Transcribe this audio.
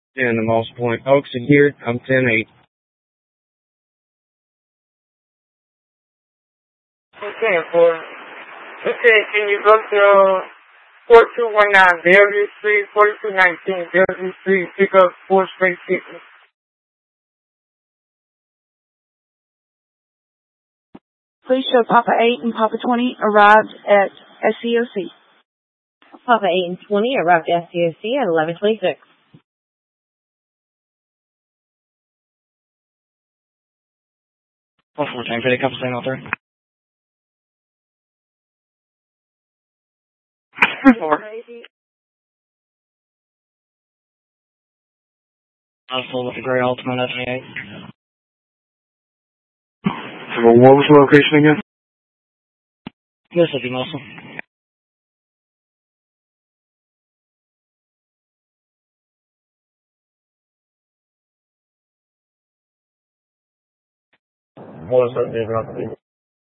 in the Moss Point Oaks, and here I'm 10-8. Okay, can you go to 4219 Bellevue Street, 4219 Bellevue Street, pick up 4 straight tickets. Please show Papa 8 and Papa 20 arrived at SCOC. Papa 8 and 20 arrived at SCOC at 11:26. One more time for the couple staying out there. 4. I was full with the gray Altima at 28. So what was the location again? Mississippi Muscle. What is that?